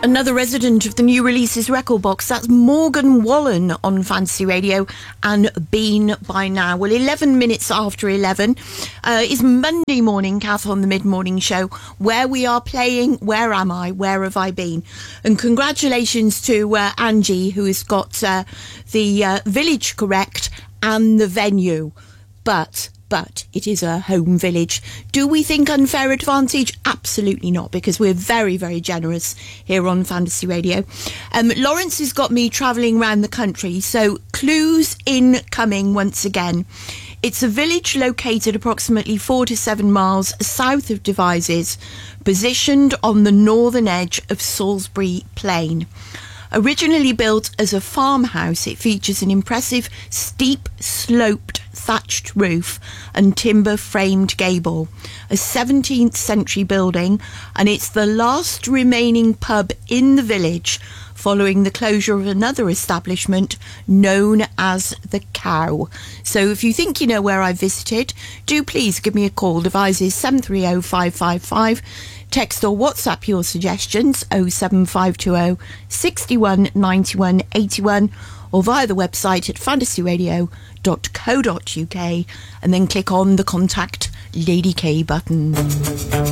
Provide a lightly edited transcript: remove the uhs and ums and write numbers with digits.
Another resident of the new releases record box, that's Morgan Wallen on Fantasy Radio and Been By Now. Well, 11 minutes after 11 is Monday morning, Kath on the mid-morning show, where we are playing Where Am I? Where Have I Been? And congratulations to Angie, who has got the village correct and the venue. But it is a home village. Do we think unfair advantage? Absolutely not, because we're very, very generous here on Fantasy Radio. Lawrence has got me travelling around the country, so clues incoming once again. It's a village located approximately 4 to 7 miles south of Devizes, positioned on the northern edge of Salisbury Plain. Originally built as a farmhouse, it features an impressive steep, sloped, thatched roof and timber-framed gable, a 17th century building, and it's the last remaining pub in the village following the closure of another establishment known as the Cow. So if you think you know where I visited, do please give me a call. Devizes 730 555. Text or WhatsApp your suggestions 07520 61 91 81 or via the website at fantasyradio.co.uk and then click on the Contact Lady K button.